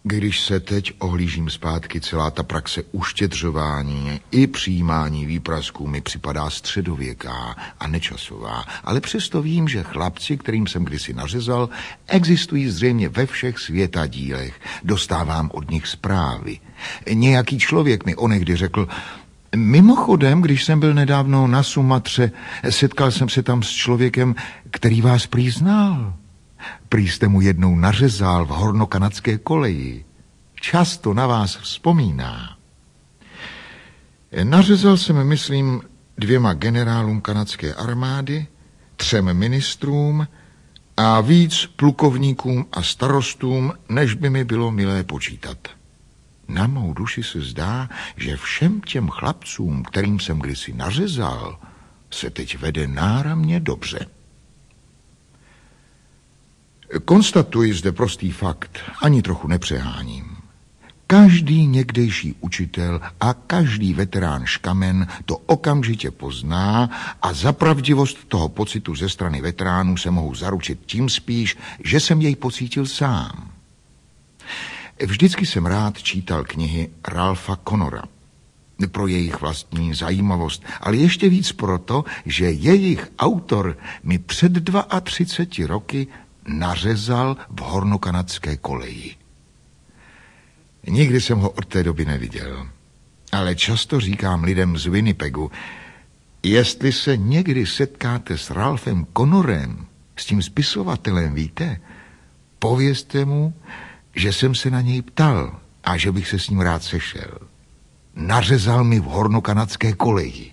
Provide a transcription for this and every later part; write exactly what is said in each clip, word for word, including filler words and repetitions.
Když se teď ohlížím zpátky, celá ta praxe uštědřování i přijímání výprasků mi připadá středověká a nečasová. Ale přesto vím, že chlapci, kterým jsem kdysi nařezal, existují zřejmě ve všech světadílech. Dostávám od nich zprávy. Nějaký člověk mi onehdy řekl: mimochodem, když jsem byl nedávno na Sumatře, setkal jsem se tam s člověkem, který vás prý znal. Prý jste mu jednou nařezal v hornokanadské koleji. Často na vás vzpomíná. Nařezal jsem, myslím, dvěma generálům kanadské armády, třem ministrům a víc plukovníkům a starostům, než by mi bylo milé počítat. Na mou duši se zdá, že všem těm chlapcům, kterým jsem kdysi nařezal, se teď vede náramně dobře. Konstatuji zde prostý fakt, ani trochu nepřeháním. Každý někdejší učitel a každý veterán škamen to okamžitě pozná a za pravdivost toho pocitu ze strany veteránů se mohu zaručit tím spíš, že jsem jej pocítil sám. Vždycky jsem rád čítal knihy Ralpha Connora pro jejich vlastní zajímavost, ale ještě víc proto, že jejich autor mi před třiceti dvěma roky nařezal v hornokanadské koleji. Nikdy jsem ho od té doby neviděl, ale často říkám lidem z Winnipegu: jestli se někdy setkáte s Ralphem Connorem, s tím spisovatelem, víte, povězte mu, že jsem se na něj ptal a že bych se s ním rád sešel. Nařezal mi v hornokanadské koleji.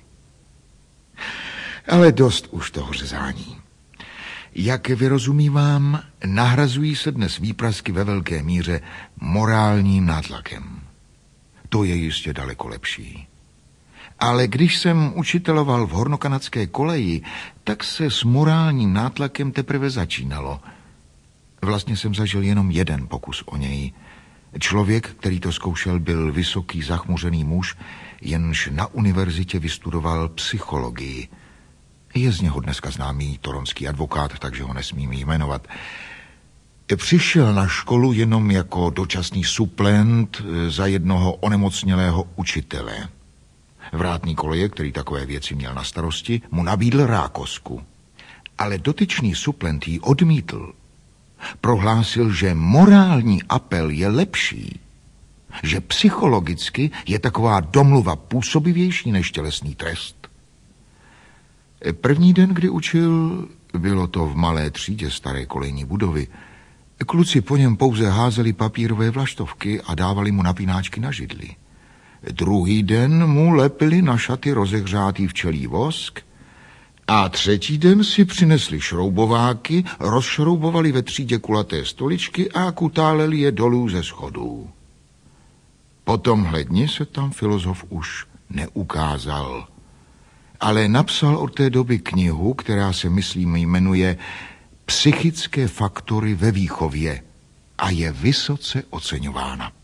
Ale dost už toho řezání. Jak vyrozumívám, nahrazují se dnes výprasky ve velké míře morálním nátlakem. To je jistě daleko lepší. Ale když jsem učiteloval v hornokanadské koleji, tak se s morálním nátlakem teprve začínalo. Vlastně jsem zažil jenom jeden pokus o něj. Člověk, který to zkoušel, byl vysoký, zachmuřený muž, jenž na univerzitě vystudoval psychologii. Je z něho dneska známý toronský advokát, takže ho nesmím jmenovat. Přišel na školu jenom jako dočasný suplent za jednoho onemocnělého učitele. Vrátný koleje, který takové věci měl na starosti, mu nabídl rákosku. Ale dotyčný suplent ji odmítl. Prohlásil, že morální apel je lepší, že psychologicky je taková domluva působivější než tělesný trest. První den, kdy učil, bylo to v malé třídě staré kolejní budovy. Kluci po něm pouze házeli papírové vlaštovky a dávali mu napínáčky na židli. Druhý den mu lepili na šaty rozehřátý včelí vosk a třetí den si přinesli šroubováky, rozšroubovali ve třídě kulaté stoličky a kutáleli je dolů ze schodů. Po tomhle dni se tam filozof už neukázal, ale napsal od té doby knihu, která se, myslím, jmenuje Psychické faktory ve výchově a je vysoce oceňována.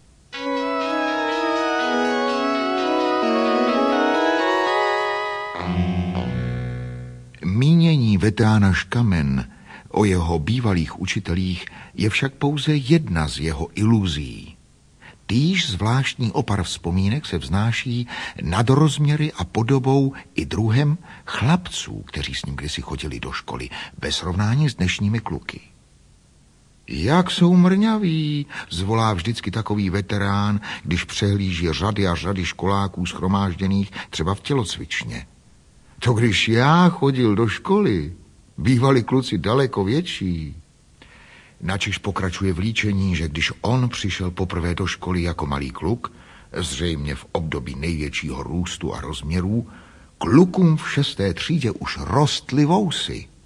Mínění veterána Škamen o jeho bývalých učitelích je však pouze jedna z jeho iluzí. Týž zvláštní opar vzpomínek se vznáší nad rozměry a podobou i druhem chlapců, kteří s ním kdysi chodili do školy, ve srovnání s dnešními kluky. Jak jsou mrňaví, zvolá vždycky takový veterán, když přehlíží řady a řady školáků shromážděných třeba v tělocvičně. To když já chodil do školy, bývali kluci daleko větší. Načež pokračuje v líčení, že když on přišel poprvé do školy jako malý kluk, zřejmě v období největšího růstu a rozměrů, klukům v šesté třídě už rostly vousy.